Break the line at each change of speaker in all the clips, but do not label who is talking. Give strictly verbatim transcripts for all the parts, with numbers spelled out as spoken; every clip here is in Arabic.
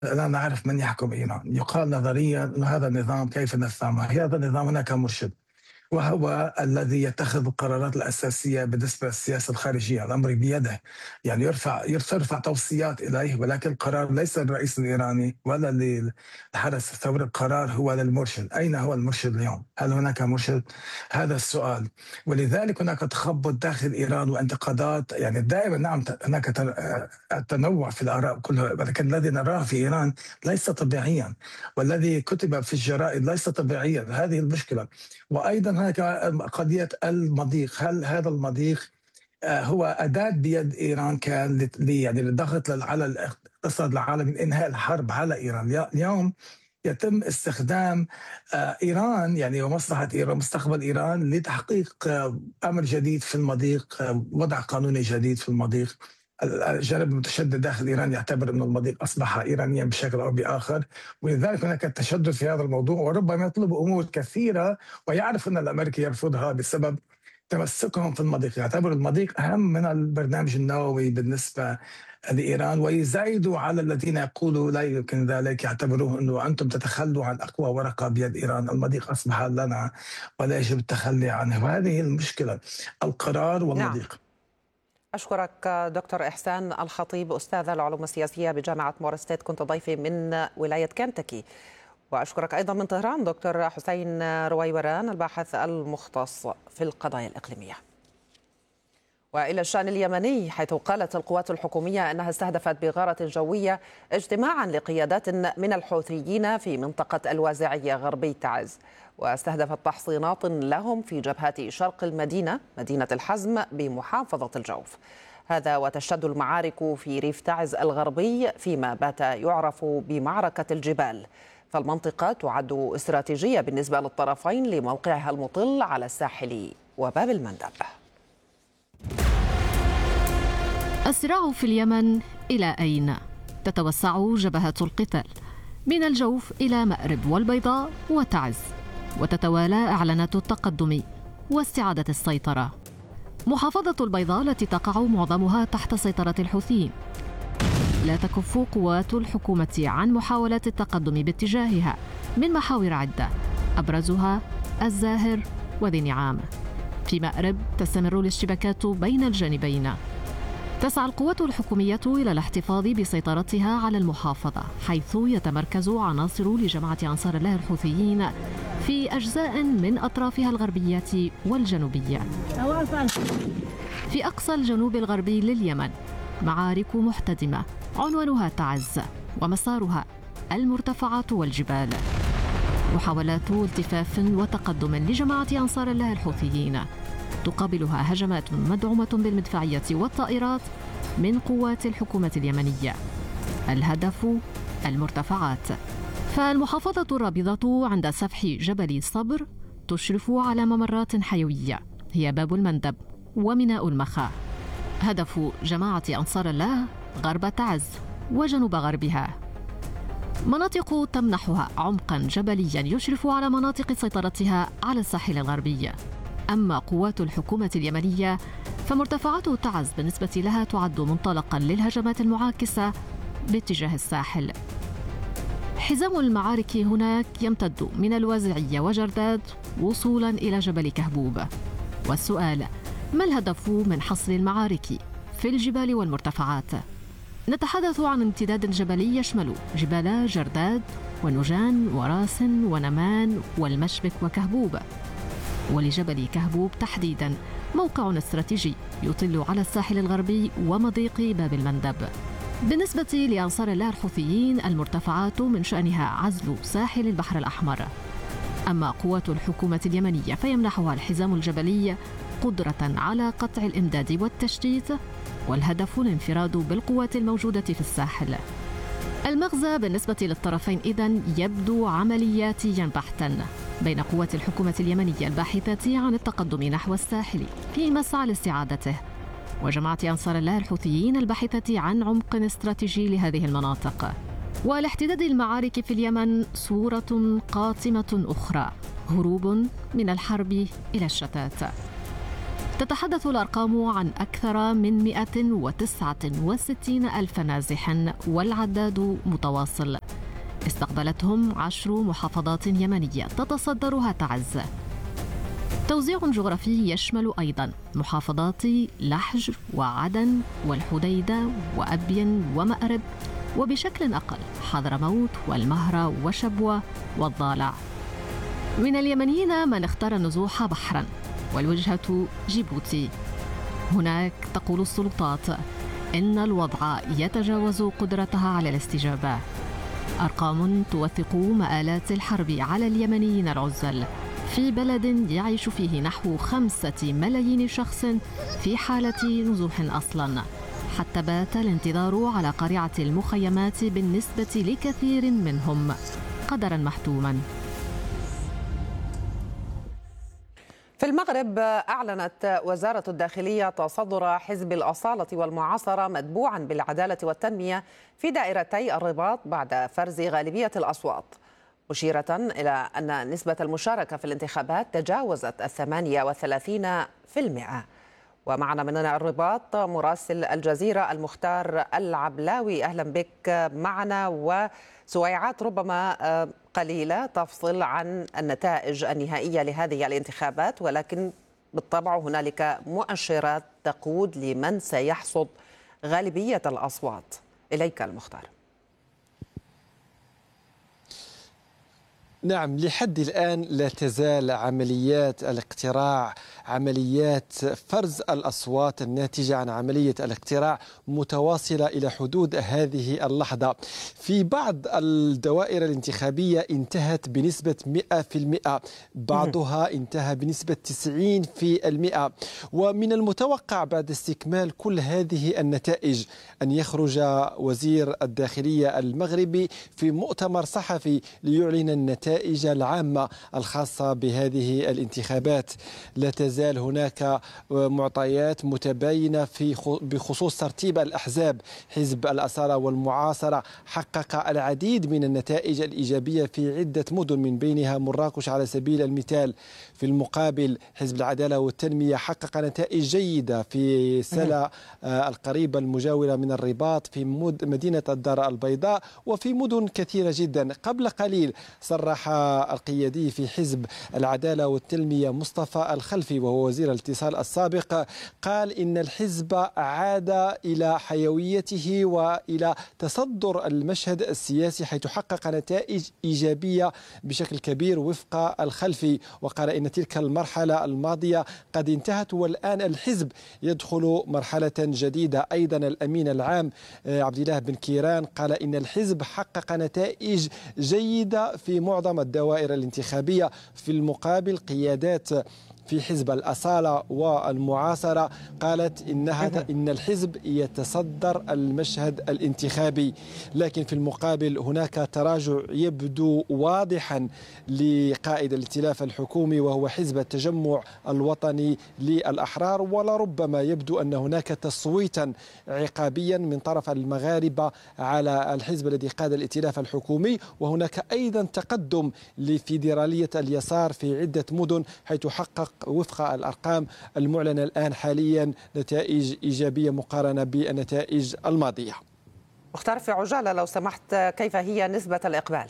لا نعرف من يحكم إيران. يقال نظريا أن هذا النظام كيف نفهمه؟ هذا النظام هناك مرشد، وهو الذي يتخذ القرارات الأساسية بالنسبة للسياسة الخارجية. الأمر بيده، يعني يرفع يرفع توصيات إليه، ولكن القرار ليس للرئيس الإيراني ولا للحرس الثوري، القرار هو للمرشد. أين هو المرشد اليوم؟ هل هناك مرشد؟ هذا السؤال. ولذلك هناك تخبط داخل إيران وانتقادات، يعني دائما نعم هناك تنوع في الآراء كلها، ولكن الذي نراه في إيران ليس طبيعيا، والذي كتب في الجرائد ليس طبيعيا. هذه المشكلة. وأيضا هناك قضية المضيق. هل هذا المضيق آه، هو أداة بيد إيران كان لت- لي- يعني للضغط على الاقتصاد العالمي، إنهاء الحرب على إيران؟ اليوم يتم استخدام آه، إيران، يعني ومصلحة إيران، مستقبل إيران، لتحقيق آه، أمر جديد في المضيق، آه، وضع قانوني جديد في المضيق. الجانب المتشدد داخل إيران يعتبر أن المضيق أصبح إيرانيا بشكل أو بآخر، ولذلك هناك التشدد في هذا الموضوع، وربما يطلب أمور كثيرة ويعرف أن الأمريكي يرفضها بسبب تمسكهم في المضيق. يعتبر المضيق أهم من البرنامج النووي بالنسبة لإيران، ويزايدوا على الذين يقولوا لا يمكن ذلك، يعتبروه أنه أنتم تتخلوا عن أقوى ورقة بيد إيران. المضيق أصبح لنا ولا يجب التخلي عنه، وهذه المشكلة، القرار
نعم.
والمضيق.
أشكرك دكتور إحسان الخطيب، أستاذ العلوم السياسية بجامعة مورستيت، كنت ضيفي من ولاية كنتاكي. وأشكرك أيضا من طهران دكتور حسين رويوران، الباحث المختص في القضايا الإقليمية. وإلى الشأن اليمني، حيث قالت القوات الحكومية أنها استهدفت بغارة جوية اجتماعا لقيادات من الحوثيين في منطقة الوازعية غربي تعز، واستهدفت تحصينات لهم في جبهات شرق المدينة، مدينة الحزم بمحافظة الجوف. هذا وتشتد المعارك في ريف تعز الغربي فيما بات يعرف بمعركة الجبال، فالمنطقة تعد استراتيجية بالنسبة للطرفين لموقعها المطل على الساحل وباب المندب.
الصراع في اليمن إلى أين؟ تتوسع جبهات القتال من الجوف إلى مأرب والبيضاء وتعز، وتتوالى إعلانات التقدم واستعادة السيطرة. محافظة البيضاء التي تقع معظمها تحت سيطرة الحوثيين لا تكف قوات الحكومة عن محاولات التقدم باتجاهها من محاور عدة، أبرزها الزاهر وذي نعام. في مأرب تستمر الاشتباكات بين الجانبين. تسعى القوات الحكومية إلى الاحتفاظ بسيطرتها على المحافظة، حيث يتمركز عناصر لجماعة أنصار الله الحوثيين في أجزاء من أطرافها الغربية والجنوبية. في أقصى الجنوب الغربي لليمن معارك محتدمة عنوانها تعز، ومسارها المرتفعات والجبال. محاولات التفاف وتقدم لجماعة أنصار الله الحوثيين تقابلها هجمات مدعومة بالمدفعية والطائرات من قوات الحكومة اليمنية. الهدف المرتفعات. فالمحافظة الرابضة عند سفح جبل الصبر تشرف على ممرات حيوية هي باب المندب وميناء المخا. هدف جماعة أنصار الله غرب تعز وجنوب غربها، مناطق تمنحها عمقا جبليا يشرف على مناطق سيطرتها على الساحل الغربي. أما قوات الحكومة اليمنية فمرتفعات تعز بالنسبة لها تعد منطلقا للهجمات المعاكسة باتجاه الساحل. حزام المعارك هناك يمتد من الوازعية وجرداد وصولا إلى جبل كهبوب. والسؤال: ما الهدف من حصر المعارك في الجبال والمرتفعات؟ نتحدث عن امتداد جبلي يشمل جبال جرداد ونجان وراس ونمان والمشبك وكهبوب. ولجبل كهبوب تحديدا موقع استراتيجي يطل على الساحل الغربي ومضيق باب المندب. بالنسبة لأنصار الله الحوثيين المرتفعات من شأنها عزل ساحل البحر الأحمر. أما قوات الحكومة اليمنية فيمنحها الحزام الجبلي قدرة على قطع الإمداد والتشتيت، والهدف الانفراد بالقوات الموجودة في الساحل. المغزى بالنسبة للطرفين إذن يبدو عملياتيا بحتا بين قوات الحكومة اليمنية الباحثة عن التقدم نحو الساحل في مسعى لاستعادته، وجماعة أنصار الله الحوثيين الباحثة عن عمق استراتيجي لهذه المناطق. ولاحتداد المعارك في اليمن صورة قاتمة أخرى: هروب من الحرب إلى الشتات. تتحدث الأرقام عن أكثر من مئة وتسعة وستين ألف نازح والعداد متواصل. استقبلتهم عشر محافظات يمنية تتصدرها تعز. توزيع جغرافي يشمل أيضا محافظات لحج وعدن والحديدة وأبين ومأرب، وبشكل أقل حضرموت والمهرة وشبوة والضالع. من اليمنيين من اختار النزوح بحرا والوجهة جيبوتي. هناك تقول السلطات إن الوضع يتجاوز قدرتها على الاستجابة. أرقام توثق مآلات الحرب على اليمنيين العزل في بلد يعيش فيه نحو خمسة ملايين شخص في حالة نزوح أصلا، حتى بات الانتظار على قريعة المخيمات بالنسبة لكثير منهم قدرا محتوما.
في المغرب أعلنت وزارة الداخلية تصدر حزب الأصالة والمعاصرة متبوعا بالعدالة والتنمية في دائرتي الرباط بعد فرز غالبية الأصوات، مشيرة إلى أن نسبة المشاركة في الانتخابات تجاوزت الثمانية وثلاثين في المئة. ومعنا من الرباط مراسل الجزيرة المختار العبلاوي. أهلا بك معنا، وسويعات ربما قليلة تفصل عن النتائج النهائية لهذه الانتخابات، ولكن بالطبع هنالك مؤشرات تقود لمن سيحصد غالبية الأصوات. إليك المختار.
نعم، لحد الآن لا تزال عمليات الاقتراع، عمليات فرز الأصوات الناتجة عن عملية الاقتراع متواصلة إلى حدود هذه اللحظة. في بعض الدوائر الانتخابية انتهت بنسبة مئة في المئة، بعضها انتهى بنسبة تسعين في المئة. ومن المتوقع بعد استكمال كل هذه النتائج أن يخرج وزير الداخلية المغربي في مؤتمر صحفي ليعلن النتائج النتائج العامة الخاصة بهذه الانتخابات. لا تزال هناك معطيات متباينة في بخصوص ترتيب الأحزاب. حزب الأصالة والمعاصرة حقق العديد من النتائج الإيجابية في عدة مدن، من بينها مراكش على سبيل المثال. في المقابل حزب العدالة والتنمية حقق نتائج جيدة في سلا القريبة المجاورة من الرباط، في مدينة الدار البيضاء، وفي مدن كثيرة جدا. قبل قليل صرح القيادي في حزب العدالة والتنمية مصطفى الخلفي وهو وزير الاتصال السابق، قال إن الحزب عاد إلى حيويته وإلى تصدر المشهد السياسي، حيث حقق نتائج إيجابية بشكل كبير وفق الخلفي. وقال إن تلك المرحلة الماضية قد انتهت والآن الحزب يدخل مرحلة جديدة. أيضا الأمين العام عبد الله بن كيران قال إن الحزب حقق نتائج جيدة في معظم الدوائر الانتخابية. في المقابل قيادات في حزب الأصالة والمعاصرة قالت إنها إن الحزب يتصدر المشهد الانتخابي، لكن في المقابل هناك تراجع يبدو واضحا لقائد الائتلاف الحكومي وهو حزب التجمع الوطني للأحرار، ولربما يبدو أن هناك تصويتا عقابيا من طرف المغاربة على الحزب الذي قاد الائتلاف الحكومي. وهناك أيضا تقدم لفيدرالية اليسار في عدة مدن، حيث حقق وفق الأرقام المعلنة الآن حاليا نتائج إيجابية مقارنة بالنتائج الماضية.
مختار، في عجالة لو سمحت، كيف هي نسبة الإقبال؟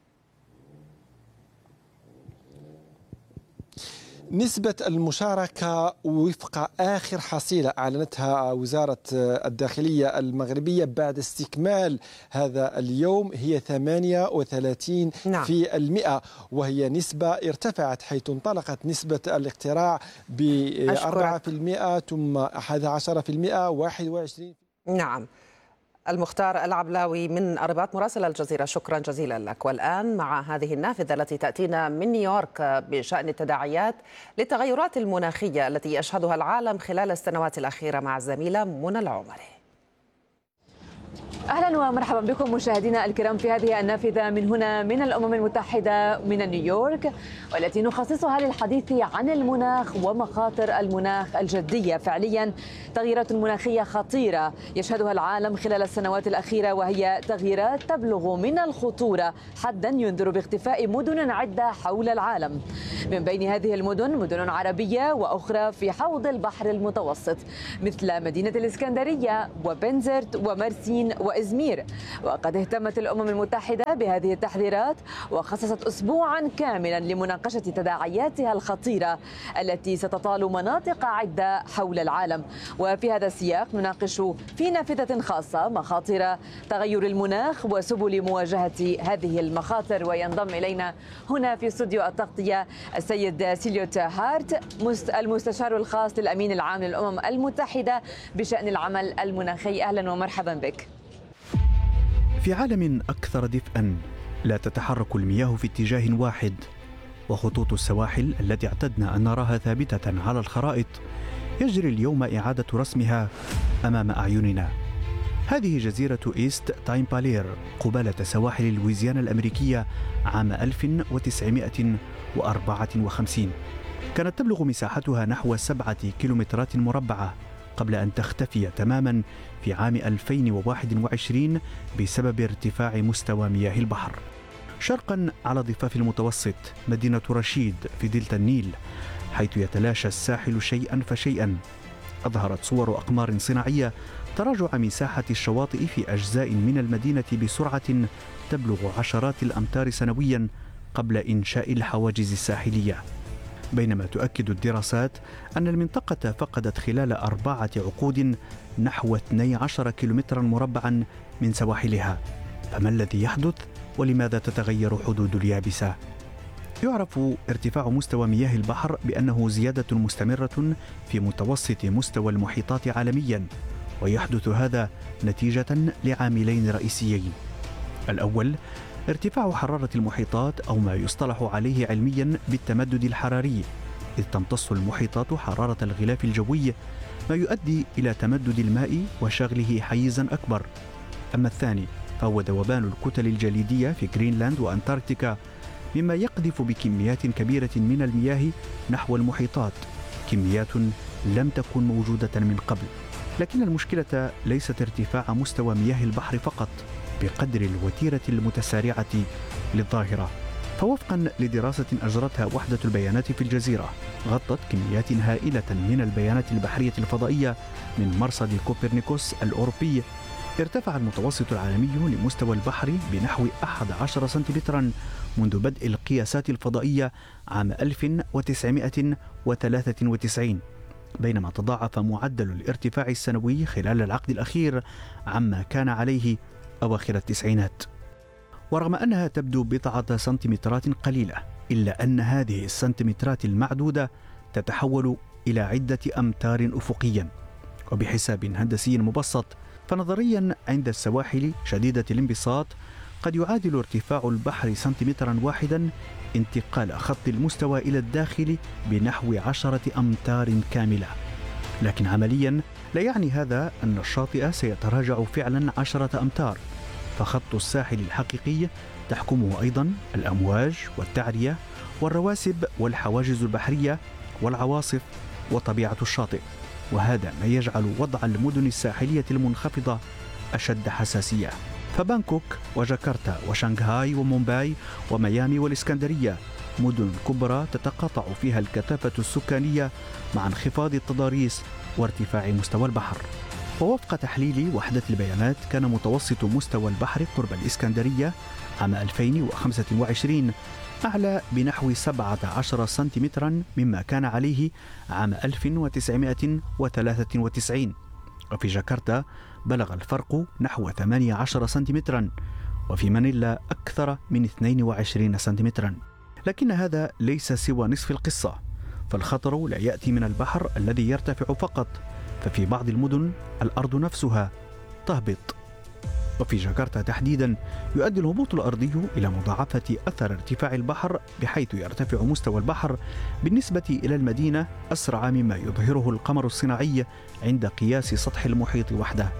نسبة المشاركة وفق آخر حصيلة أعلنتها وزارة الداخلية المغربية بعد استكمال هذا اليوم هي ثمانية وثلاثين نعم. في المئة، وهي نسبة ارتفعت، حيث انطلقت نسبة الاقتراع بأربعة في المئة ثم أحد عشر في المئة واحد وعشرين.
نعم. المختار العبلاوي من الرباط مراسل الجزيرة، شكرا جزيلا لك. والآن مع هذه النافذة التي تأتينا من نيويورك بشأن التداعيات للتغيرات المناخية التي يشهدها العالم خلال السنوات الأخيرة مع الزميلة منى العمري.
أهلا ومرحبا بكم مشاهدينا الكرام في هذه النافذة من هنا من الأمم المتحدة من نيويورك، والتي نخصصها للحديث عن المناخ ومخاطر المناخ الجدية. فعليا تغييرات مناخية خطيرة يشهدها العالم خلال السنوات الأخيرة، وهي تغييرات تبلغ من الخطورة حدا ينذر باختفاء مدن عدة حول العالم. من بين هذه المدن مدن عربية وأخرى في حوض البحر المتوسط، مثل مدينة الإسكندرية وبنزرت ومرسين وإزمير. وقد اهتمت الأمم المتحدة بهذه التحذيرات وخصصت أسبوعا كاملا لمناقشة تداعياتها الخطيرة التي ستطال مناطق عدة حول العالم. وفي هذا السياق نناقش في نافذة خاصة مخاطر تغير المناخ وسبل مواجهة هذه المخاطر. وينضم إلينا هنا في استوديو التغطية السيد سيليوت هارت، المستشار الخاص للأمين العام للأمم المتحدة بشأن العمل المناخي. أهلا ومرحبا بك.
في عالم أكثر دفئاً لا تتحرك المياه في اتجاه واحد، وخطوط السواحل التي اعتدنا أن نراها ثابتة على الخرائط يجري اليوم إعادة رسمها أمام أعيننا. هذه جزيرة إيست تايمبالير قبالة سواحل لويزيانا الأمريكية عام ألف وتسعمائة وأربعة وخمسين. كانت تبلغ مساحتها نحو سبعة كيلومترات مربعة قبل أن تختفي تماما في عام ألفين وواحد وعشرين بسبب ارتفاع مستوى مياه البحر. شرقا على ضفاف المتوسط مدينة رشيد في دلتا النيل، حيث يتلاشى الساحل شيئا فشيئا. أظهرت صور أقمار صناعية تراجع مساحة الشواطئ في أجزاء من المدينة بسرعة تبلغ عشرات الأمتار سنويا قبل إنشاء الحواجز الساحلية. بينما تؤكد الدراسات أن المنطقة فقدت خلال أربعة عقود نحو اثني عشر كيلومترا مربعا من سواحلها. فما الذي يحدث ولماذا تتغير حدود اليابسة؟ يعرف ارتفاع مستوى مياه البحر بأنه زيادة مستمرة في متوسط مستوى المحيطات عالميا، ويحدث هذا نتيجة لعاملين رئيسيين. الأول ارتفاع حرارة المحيطات، أو ما يصطلح عليه علميا بالتمدد الحراري، إذ تمتص المحيطات حرارة الغلاف الجوي، ما يؤدي إلى تمدد الماء وشغله حيزا أكبر. أما الثاني فهو ذوبان الكتل الجليدية في جرينلاند وأنتاركتيكا، مما يقذف بكميات كبيرة من المياه نحو المحيطات، كميات لم تكن موجودة من قبل. لكن المشكلة ليست ارتفاع مستوى مياه البحر فقط بقدر الوتيرة المتسارعة للظاهرة. فوفقا لدراسة أجرتها وحدة البيانات في الجزيرة، غطت كميات هائلة من البيانات البحرية الفضائية من مرصد كوبرنيكوس الأوروبي، ارتفع المتوسط العالمي لمستوى البحر بنحو أحد عشر سنتيمترا منذ بدء القياسات الفضائية عام ألف وتسعمائة وثلاثة وتسعين، بينما تضاعف معدل الارتفاع السنوي خلال العقد الأخير عما كان عليه أواخر التسعينات. ورغم أنها تبدو بضعة سنتيمترات قليلة، إلا أن هذه السنتيمترات المعدودة تتحول إلى عدة أمتار أفقيا. وبحساب هندسي مبسط، فنظريا عند السواحل شديدة الانبساط قد يعادل ارتفاع البحر سنتيمترا واحدا انتقال خط المستوى إلى الداخل بنحو عشرة أمتار كاملة. لكن عمليا لا يعني هذا أن الشاطئ سيتراجع فعلا عشرة أمتار، فخط الساحل الحقيقي تحكمه أيضا الأمواج والتعرية والرواسب والحواجز البحرية والعواصف وطبيعة الشاطئ. وهذا ما يجعل وضع المدن الساحلية المنخفضة أشد حساسية. فبانكوك وجاكرتا وشنغهاي ومومباي وميامي والإسكندرية مدن كبرى تتقاطع فيها الكثافة السكانية مع انخفاض التضاريس وارتفاع مستوى البحر. ووفق تحليل وحدة البيانات، كان متوسط مستوى البحر قرب الإسكندرية عام ألفين وخمسة وعشرين أعلى بنحو سبعة عشر سنتيمترا مما كان عليه عام ألف وتسعمائة وثلاثة وتسعين. وفي جاكرتا بلغ الفرق نحو ثمانية عشر سنتيمترا، وفي مانيلا أكثر من اثنين وعشرين سنتيمترا. لكن هذا ليس سوى نصف القصة، فالخطر لا يأتي من البحر الذي يرتفع فقط، ففي بعض المدن الأرض نفسها تهبط. وفي جاكرتا تحديدا يؤدي الهبوط الأرضي إلى مضاعفة أثر ارتفاع البحر، بحيث يرتفع مستوى البحر بالنسبة إلى المدينة أسرع مما يظهره القمر الصناعي عند قياس سطح المحيط وحده.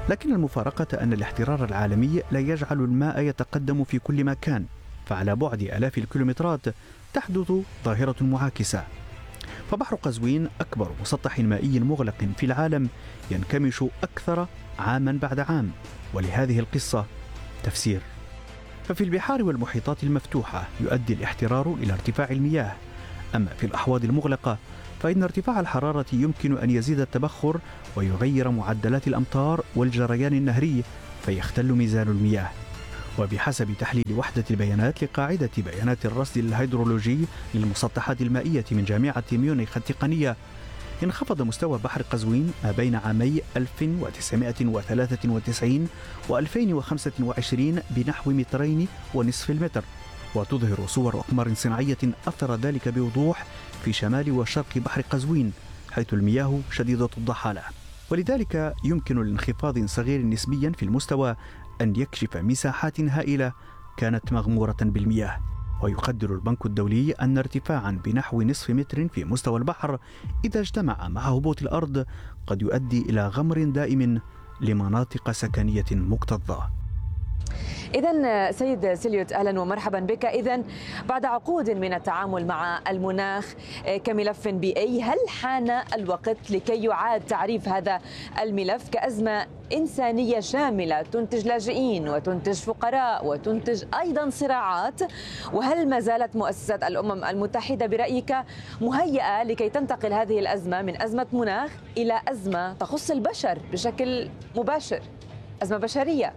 لكن المفارقة أن الاحترار العالمي لا يجعل الماء يتقدم في كل مكان، فعلى بعد آلاف الكيلومترات تحدث ظاهرة معاكسة. فبحر قزوين أكبر مسطح مائي مغلق في العالم ينكمش أكثر عاما بعد عام، ولهذه القصة تفسير. ففي البحار والمحيطات المفتوحة يؤدي الاحترار إلى ارتفاع المياه، أما في الأحواض المغلقة فإن ارتفاع الحرارة يمكن أن يزيد التبخر ويغير معدلات الأمطار والجريان النهري فيختل ميزان المياه. وبحسب تحليل وحدة البيانات لقاعدة بيانات الرصد الهيدرولوجي للمسطحات المائية من جامعة ميونخ التقنية، انخفض مستوى بحر قزوين ما بين عامي ألف وتسعمائة وثلاثة وتسعين و ألفين وخمسة وعشرين بنحو مترين ونصف المتر، وتظهر صور أقمار صناعية أثر ذلك بوضوح في شمال وشرق بحر قزوين حيث المياه شديدة الضحالة. ولذلك يمكن لانخفاض صغير نسبيا في المستوى أن يكشف مساحات هائلة كانت مغمورة بالمياه. ويقدر البنك الدولي أن ارتفاعا بنحو نصف متر في مستوى البحر إذا اجتمع مع هبوط الأرض قد يؤدي إلى غمر دائم لمناطق سكنية مكتظة.
إذن سيد سيليوت، أهلا ومرحبا بك. إذن بعد عقود من التعامل مع المناخ كملف بيئي، هل حان الوقت لكي يعاد تعريف هذا الملف كأزمة إنسانية شاملة تنتج لاجئين وتنتج فقراء وتنتج أيضا صراعات؟ وهل ما زالت مؤسسة الأمم المتحدة برأيك مهيئة لكي تنتقل هذه الأزمة من أزمة مناخ إلى أزمة تخص البشر بشكل مباشر، أزمة بشرية؟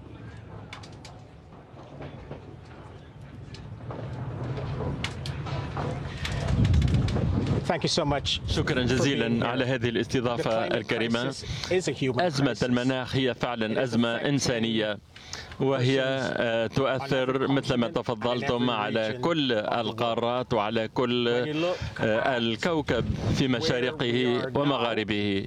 شكرا جزيلا على هذه الاستضافة الكريمة. أزمة المناخ هي فعلا أزمة إنسانية، وهي تؤثر مثل ما تفضلتم على كل القارات وعلى كل الكوكب في مشارقه ومغاربه.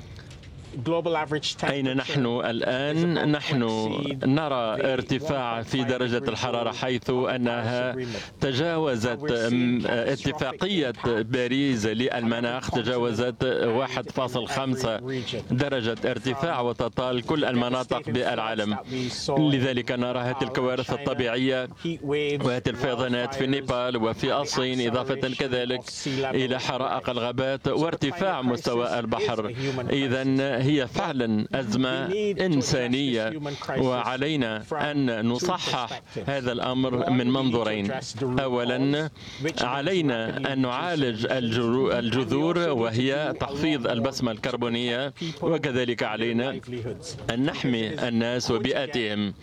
أين نحن الآن؟ نحن نرى ارتفاع في درجة الحرارة حيث أنها تجاوزت اتفاقية باريس للمناخ، تجاوزت واحد فاصلة خمسة درجة ارتفاع وتطال كل المناطق بالعالم. لذلك نرى هذه الكوارث الطبيعية وهذه الفيضانات في نيبال وفي الصين، إضافة كذلك إلى حرائق الغابات وارتفاع مستوى البحر. إذن هي فعلا أزمة إنسانية، وعلينا أن نصحح هذا الأمر من منظورين. أولا، علينا أن نعالج الجذور وهي تخفيض البصمة الكربونية، وكذلك علينا أن نحمي الناس وبيئتهم،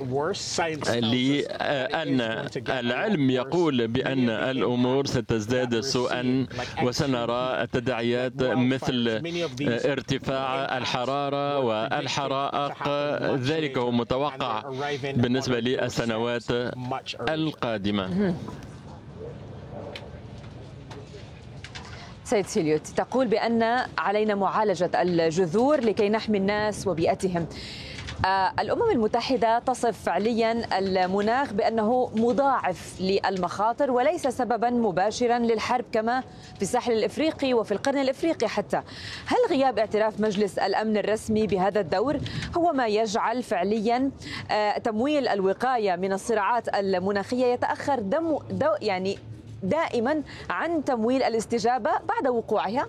لأن العلم يقول بأن الأمور ستزداد سوءا وسنرى تداعيات مثل ارتفاع الحرارة والحرائق. ذلك هو متوقع بالنسبة للسنوات القادمة.
سيد سيليوت، تقول بأن علينا معالجة الجذور لكي نحمي الناس وبيئتهم. الأمم المتحدة تصف فعليا المناخ بأنه مضاعف للمخاطر وليس سببا مباشرا للحرب كما في الساحل الإفريقي وفي القرن الإفريقي حتى. هل غياب اعتراف مجلس الأمن الرسمي بهذا الدور هو ما يجعل فعليا تمويل الوقاية من الصراعات المناخية يتأخر دم دو يعني دائما عن تمويل الاستجابة بعد وقوعها؟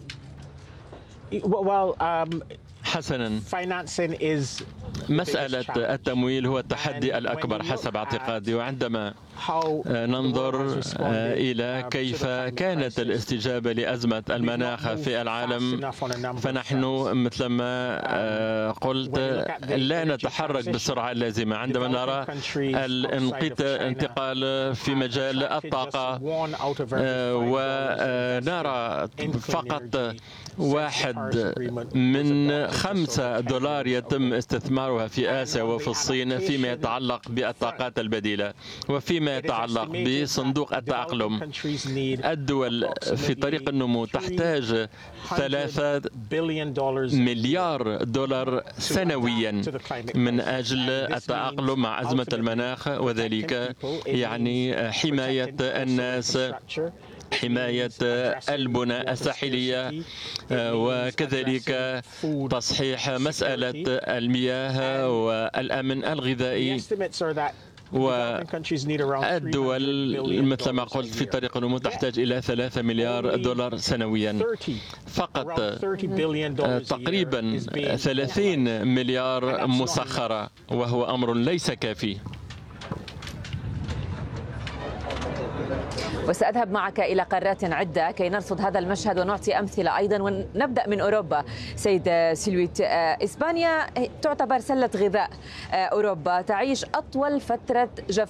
حسنا، مسألة التمويل هو التحدي الأكبر حسب اعتقادي. وعندما ننظر إلى كيف كانت الاستجابة لأزمة المناخ في العالم، فنحن مثل ما قلت لا نتحرك بالسرعة اللازمة. عندما نرى الانتقال في مجال الطاقة ونرى فقط واحد من خمسة دولار يتم استثمارها في آسيا وفي الصين فيما يتعلق بالطاقات البديلة وفيما يتعلق بصندوق التأقلم. الدول في طريق النمو تحتاج ثلاثة مليار دولار سنويا من أجل التأقلم مع أزمة المناخ، وذلك يعني حماية الناس حماية البنى الساحلية وكذلك تصحيح مسألة المياه والأمن الغذائي. والدول مثل ما قلت في طريق النمو تحتاج إلى ثلاثة مليار دولار سنويا فقط، تقريبا ثلاثين مليار مسخرة، وهو أمر ليس كافي.
وسأذهب معك إلى قارات عدة كي نرصد هذا المشهد ونعطي أمثلة أيضا، ونبدأ من أوروبا. سيد سيلويت، إسبانيا تعتبر سلة غذاء أوروبا، تعيش أطول فترة جفاف